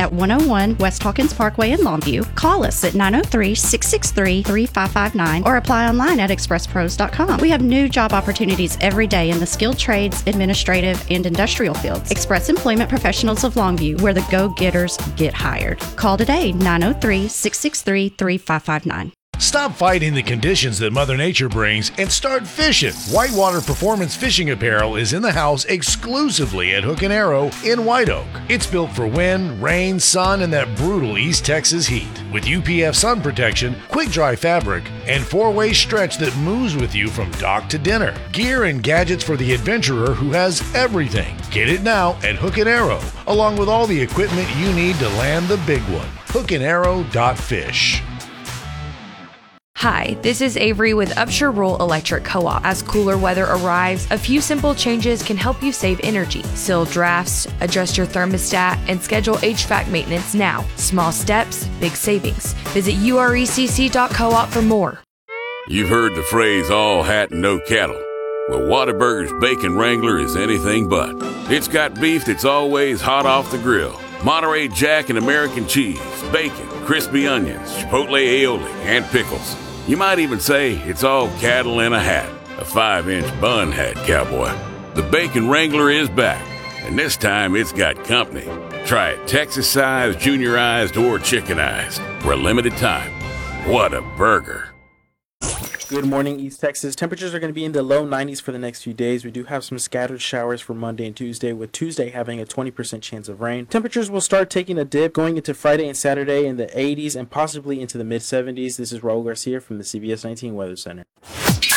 at 101 West Hawkins Parkway in Longview. Call us at 903-663-3559 or apply online at expresspros.com. We have new job opportunities every day in the skilled trades, administrative, and industrial fields. Express Employment Professionals of Longview, where the go-getters get hired. Call today, 903-663-3559. Stop fighting the conditions that Mother Nature brings and start fishing. Whitewater Performance Fishing Apparel is in the house exclusively at Hook and Arrow in White Oak. It's built for wind, rain, sun, and that brutal East Texas heat. With UPF sun protection, quick dry fabric, and 4-way stretch that moves with you from dock to dinner. Gear and gadgets for the adventurer who has everything. Get it now at Hook and Arrow, along with all the equipment you need to land the big one. hookandarrow.fish. Hi, this is Avery with Upshur Rural Electric Co-op. As cooler weather arrives, a few simple changes can help you save energy. Seal drafts, adjust your thermostat, and schedule HVAC maintenance now. Small steps, big savings. Visit urecc.coop for more. You've heard the phrase, all hat and no cattle. Well, Whataburger's Bacon Wrangler is anything but. It's got beef that's always hot off the grill. Monterey Jack and American cheese, bacon, crispy onions, chipotle aioli, and pickles. You might even say it's all cattle in a hat. A 5-inch bun hat, cowboy. The Bacon Wrangler is back, and this time it's got company. Try it Texas-sized, juniorized, or chickenized for a limited time. What a burger. Good morning, East Texas. Temperatures are going to be in the low 90s for the next few days. We do have some scattered showers for Monday and Tuesday, with Tuesday having a 20% chance of rain. Temperatures will start taking a dip going into Friday and Saturday in the 80s and possibly into the mid-70s. This is Raul Garcia from the CBS 19 Weather Center.